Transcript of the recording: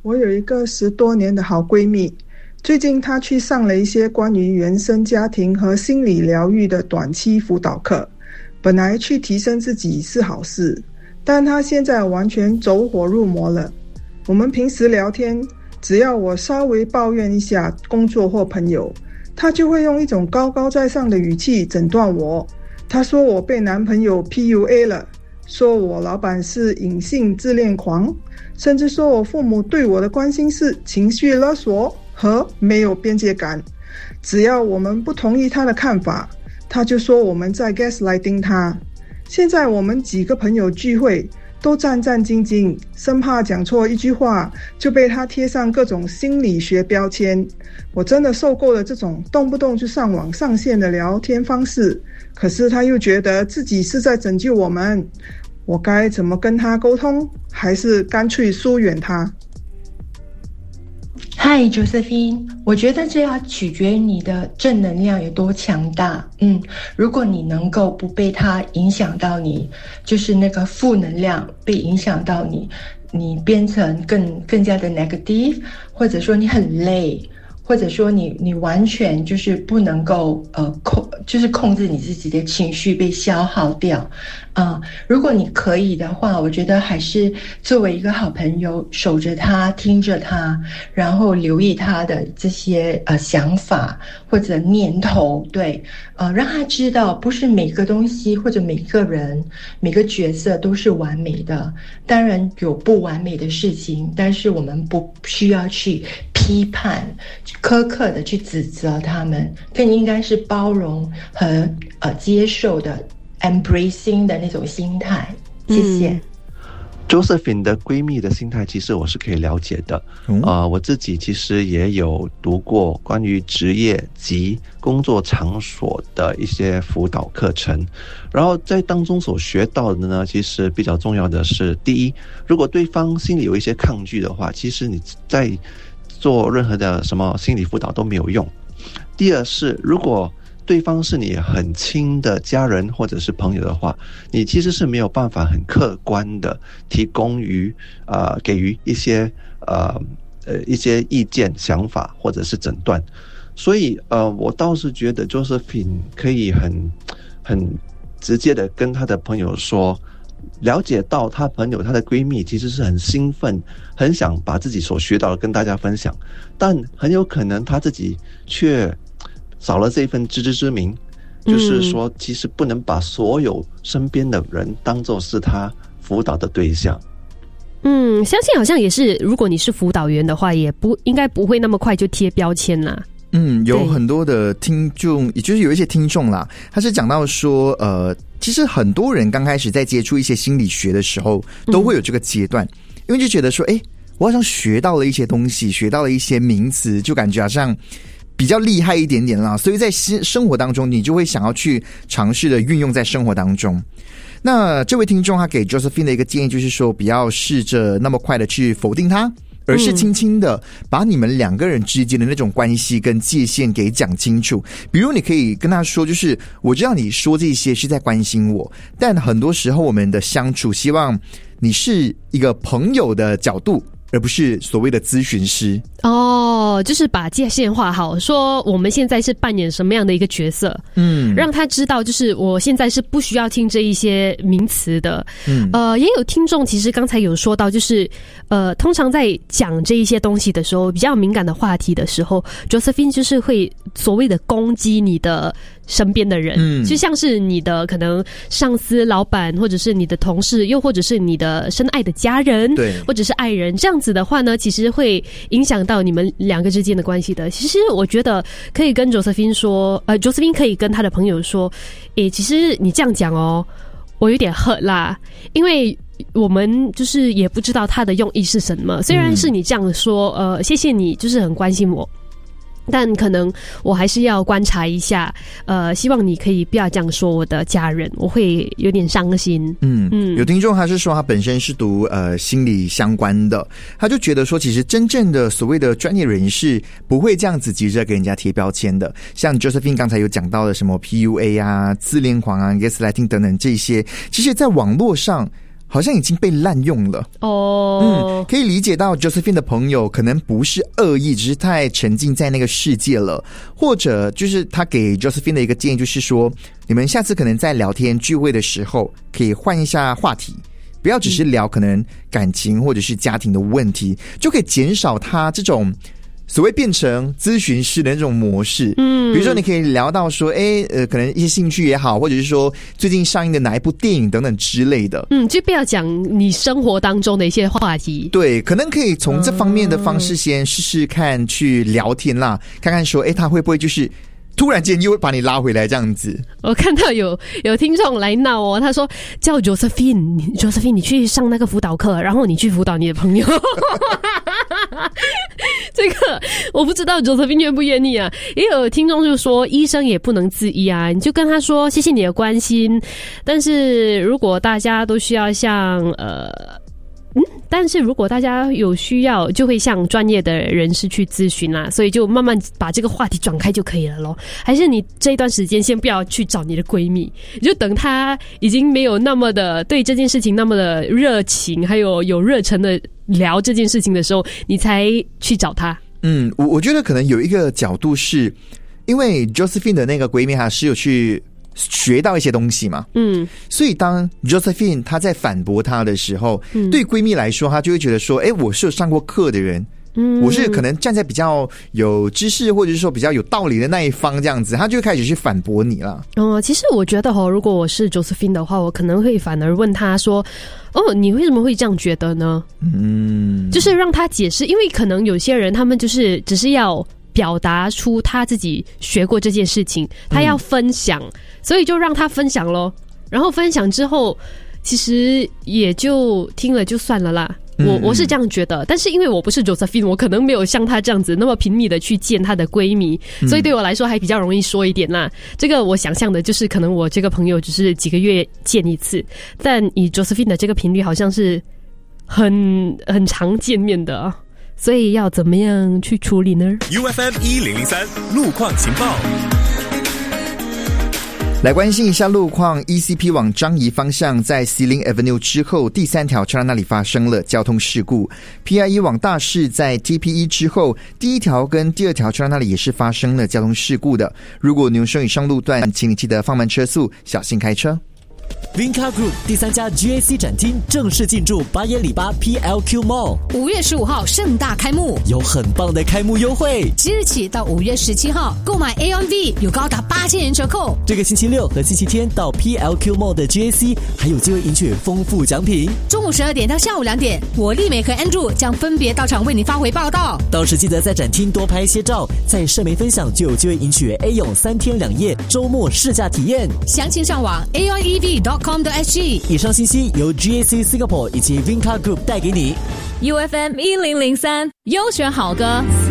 我有一个10多年的好闺蜜，最近她去上了一些关于原生家庭和心理疗愈的短期辅导课。本来去提升自己是好事，但她现在完全走火入魔了。我们平时聊天，只要我稍微抱怨一下工作或朋友，她就会用一种高高在上的语气诊断我。她说我被男朋友 PUA 了，说我老板是隐性自恋狂，甚至说我父母对我的关心是情绪勒索和没有边界感。只要我们不同意他的看法，他就说我们在 gaslighting 他。现在我们几个朋友聚会都战战兢兢，生怕讲错一句话就被他贴上各种心理学标签。我真的受够了这种动不动就上网上线的聊天方式，可是他又觉得自己是在拯救我们。我该怎么跟他沟通，还是干脆疏远他？ 嗨 Josephine， 我觉得这要取决于你的正能量有多强大。如果你能够不被它影响到你，就是那个负能量被影响到你变成更加的 negative， 或者说你很累，或者说你完全就是不能够控制你自己的情绪被消耗掉。如果你可以的话，我觉得还是作为一个好朋友，守着他，听着他，然后留意他的这些想法或者念头，对，让他知道不是每个东西或者每个人每个角色都是完美的，当然有不完美的事情，但是我们不需要去批判苛刻的去指责他们，更应该是包容和接受的 embracing 的那种心态。谢谢。 Josephine 的闺蜜的心态其实我是可以了解的。我自己其实也有读过关于职业及工作场所的一些辅导课程，然后在当中所学到的呢，其实比较重要的是，第一，如果对方心里有一些抗拒的话，其实你在做任何的什么心理辅导都没有用。第二是，如果对方是你很亲的家人或者是朋友的话，你其实是没有办法很客观的提供给予一些意见、想法或者是诊断。所以我倒是觉得 Josephine 可以很直接的跟她的朋友说，了解到她朋友她的闺蜜其实是很兴奋，很想把自己所学到的跟大家分享，但很有可能她自己却少了这份自知之明，就是说其实不能把所有身边的人当作是她辅导的对象。 相信好像也是，如果你是辅导员的话，也应该不会那么快就贴标签啦。 有很多的听众，也就是有一些听众啦，他是讲到说其实很多人刚开始在接触一些心理学的时候都会有这个阶段，因为就觉得说我好像学到了一些东西，学到了一些名词，就感觉好像比较厉害一点点啦，所以在生活当中你就会想要去尝试的运用在生活当中。那这位听众他给 Josephine 的一个建议就是说，不要试着那么快的去否定他，而是轻轻的把你们两个人之间的那种关系跟界限给讲清楚。比如你可以跟他说，就是我知道你说这些是在关心我，但很多时候我们的相处希望你是一个朋友的角度，而不是所谓的咨询师。 就是把界限画好，说我们现在是扮演什么样的一个角色，让他知道就是我现在是不需要听这一些名词的。也有听众其实刚才有说到，就是通常在讲这一些东西的时候，比较敏感的话题的时候， Josephine 就是会所谓的攻击你的身边的人，就像是你的可能上司、老板，或者是你的同事，又或者是你的深爱的家人，对，或者是爱人，这样子的话呢，其实会影响到你们两个之间的关系的。其实我觉得可以跟 Josephine 说，Josephine 可以跟他的朋友说，其实你这样讲我有点hurt啦，因为我们就是也不知道他的用意是什么。虽然是你这样说，谢谢你，就是很关心我，但可能我还是要观察一下，希望你可以不要这样说我的家人，我会有点伤心。 有听众他是说他本身是读心理相关的，他就觉得说其实真正的所谓的专业人士不会这样子急着给人家贴标签的，像 Josephine 刚才有讲到的什么 PUA 啊、自恋狂啊、gaslighting 等等这些，其实在网络上好像已经被滥用了哦。 可以理解到 Josephine 的朋友可能不是恶意，只是太沉浸在那个世界了，或者就是他给 Josephine 的一个建议就是说，你们下次可能在聊天聚会的时候可以换一下话题，不要只是聊可能感情或者是家庭的问题，就可以减少他这种所谓变成咨询师的那种模式。比如说你可以聊到说可能一些兴趣也好，或者是说最近上映的哪一部电影等等之类的。 就不要讲你生活当中的一些话题。 对，可能可以从这方面的方式先试试看去聊天啦，看看说他会不会就是突然间又会把你拉回来这样子。 我看到有听众来闹哦，他说叫 Josephine 你去上那个辅导课，然后你去辅导你的朋友。这个我不知道 Josephine 愿不愿意啊。也有听众就说医生也不能自医啊，你就跟他说谢谢你的关心，但是如果大家都需要像但是如果大家有需要就会向专业的人士去咨询啦，所以就慢慢把这个话题转开就可以了咯。还是你这一段时间先不要去找你的闺蜜，你就等她已经没有那么的对这件事情那么的热情还有热忱的聊这件事情的时候，你才去找她。 我觉得可能有一个角度是因为 Josephine 的那个闺蜜她是有去学到一些东西嘛，所以当 Josephine 她在反驳她的时候，对闺蜜来说，她就会觉得说，我是有上过课的人，我是可能站在比较有知识或者是说比较有道理的那一方，这样子，她就会开始去反驳你了。 其实我觉得如果我是 Josephine 的话，我可能会反而问她说，你为什么会这样觉得呢？就是让她解释，因为可能有些人他们就是只是要表达出他自己学过这件事情，他要分享，所以就让他分享咯。然后分享之后，其实也就听了就算了啦。我是这样觉得，但是因为我不是 Josephine， 我可能没有像她这样子那么频密的去见她的闺蜜，所以对我来说还比较容易说一点啦。这个我想象的就是可能我这个朋友只是几个月见一次，但以 Josephine 的这个频率好像是很常见面的，所以要怎么样去处理呢？ UFM 1003路况情报， 来关心一下路况。 ECP 往樟宜方向在 Xilin Avenue 之后第3条车站那里发生了交通事故。 PIE 往大士在 TPE 之后第1条跟第2条车站那里也是发生了交通事故的。如果牛声以上路段，请你记得放慢车速，小心开车。 Vinca Group 第3家 GAC 展厅正式进驻巴耶里巴 PLQ Mall， 5月15号盛大开幕， 有很棒的开幕优惠， 即日起到5月17号购买 A1V 有高达8000元折扣。 这个星期六和星期天到 PLQ Mall 的 GAC 还有机会赢取丰富奖品。 中午12点到下午2点，我丽美和 Andrew 将分别到场为你发回报道。 到时记得在展厅多拍一些照，在社媒分享就有机会赢取 A 勇3天2夜周末试驾体验。 详情上网 A1EV.com.sg。 以上信息由 GAC Singapore 以及 Vinca Group 带给你。 UFM 1003优选好歌。